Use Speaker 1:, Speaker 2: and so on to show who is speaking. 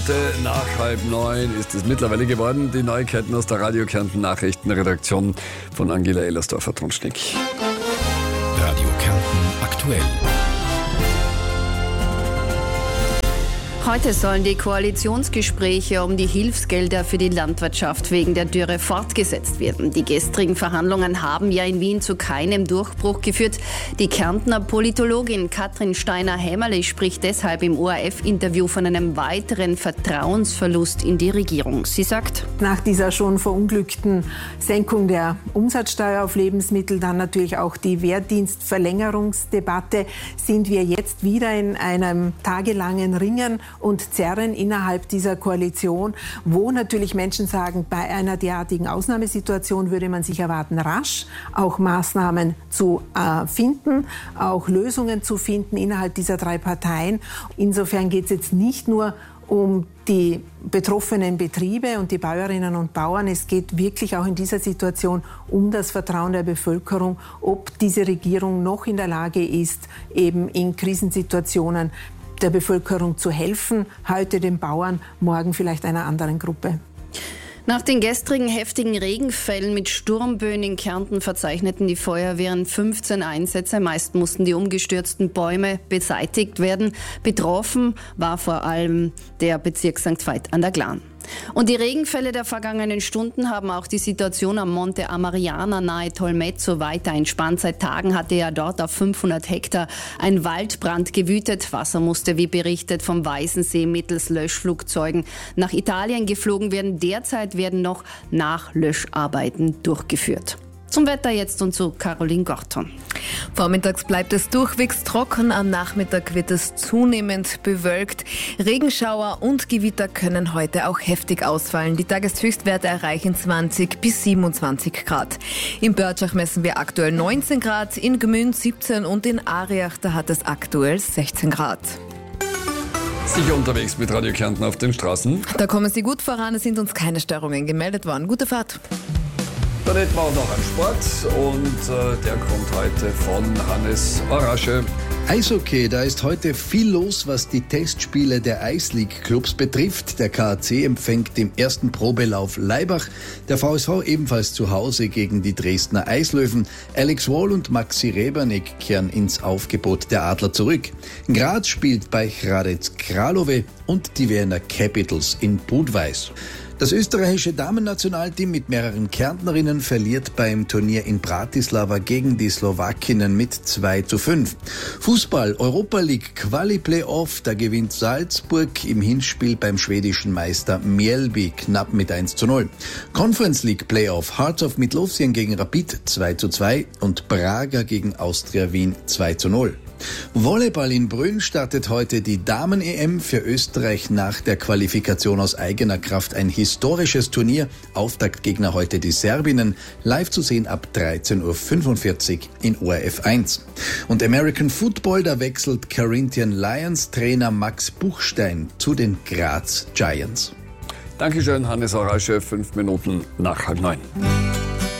Speaker 1: Nach 8:30 ist es mittlerweile geworden. Die Neuigkeiten aus der Radio Kärnten Nachrichtenredaktion von Angela Ellersdorfer-Trunschnick.
Speaker 2: Radio Kärnten aktuell.
Speaker 3: Heute sollen die Koalitionsgespräche um die Hilfsgelder für die Landwirtschaft wegen der Dürre fortgesetzt werden. Die gestrigen Verhandlungen haben ja in Wien zu keinem Durchbruch geführt. Die Kärntner Politologin Katrin Steiner-Hämmerle spricht deshalb im ORF-Interview von einem weiteren Vertrauensverlust in die Regierung. Sie sagt:
Speaker 4: Nach dieser schon verunglückten Senkung der Umsatzsteuer auf Lebensmittel, dann natürlich auch die Wehrdienstverlängerungsdebatte, sind wir jetzt wieder in einem tagelangen Ringen und Zerren innerhalb dieser Koalition, wo natürlich Menschen sagen, bei einer derartigen Ausnahmesituation würde man sich erwarten, rasch auch Maßnahmen zu finden, auch Lösungen zu finden innerhalb dieser drei Parteien. Insofern geht es jetzt nicht nur um die betroffenen Betriebe und die Bäuerinnen und Bauern. Es geht wirklich auch in dieser Situation um das Vertrauen der Bevölkerung, ob diese Regierung noch in der Lage ist, eben in Krisensituationen der Bevölkerung zu helfen, heute den Bauern, morgen vielleicht einer anderen Gruppe.
Speaker 3: Nach den gestrigen heftigen Regenfällen mit Sturmböen in Kärnten verzeichneten die Feuerwehren 15 Einsätze. Meist mussten die umgestürzten Bäume beseitigt werden. Betroffen war vor allem der Bezirk St. Veit an der Glan. Und die Regenfälle der vergangenen Stunden haben auch die Situation am Monte Amariana nahe Tolmezzo weiter entspannt. Seit Tagen hatte ja dort auf 500 Hektar ein Waldbrand gewütet. Wasser musste, wie berichtet, vom Weißensee mittels Löschflugzeugen nach Italien geflogen werden. Derzeit werden noch Nachlöscharbeiten durchgeführt. Zum Wetter jetzt und zu Caroline Gorton.
Speaker 5: Vormittags bleibt es durchwegs trocken, am Nachmittag wird es zunehmend bewölkt. Regenschauer und Gewitter können heute auch heftig ausfallen. Die Tageshöchstwerte erreichen 20 bis 27 Grad. In Börtschach messen wir aktuell 19 Grad, in Gmünd 17 und in Ariach, da hat es aktuell 16 Grad.
Speaker 1: Sicher unterwegs mit Radio Kärnten auf den Straßen.
Speaker 5: Da kommen Sie gut voran, es sind uns keine Störungen gemeldet worden. Gute Fahrt.
Speaker 1: Dann hätten wir auch noch einen Sport und der kommt heute von Hannes Orasche.
Speaker 6: Eishockey, da ist heute viel los, was die Testspiele der Eisleague-Clubs betrifft. Der KAC empfängt im ersten Probelauf Laibach, der VSV ebenfalls zu Hause gegen die Dresdner Eislöwen. Alex Wall und Maxi Rebernik kehren ins Aufgebot der Adler zurück. Graz spielt bei Hradec Kralove und die Wiener Capitals in Budweis. Das österreichische Damen-Nationalteam mit mehreren Kärntnerinnen verliert beim Turnier in Bratislava gegen die Slowakinnen mit 2:5. Fußball, Europa League, Quali-Playoff, da gewinnt Salzburg im Hinspiel beim schwedischen Meister Mjällby knapp mit 1:0. Conference League Playoff, Hearts of Midlothian gegen Rapid 2:2 und Braga gegen Austria Wien 2:0. Volleyball in Brünn startet heute die Damen-EM, für Österreich nach der Qualifikation aus eigener Kraft ein historisches Turnier. Auftaktgegner heute die Serbinnen, live zu sehen ab 13:45 Uhr in ORF 1. Und American Football, da wechselt Corinthian Lions Trainer Max Buchstein zu den Graz Giants.
Speaker 1: Dankeschön, Hannes Orasche, 5 Minuten nach 8:30.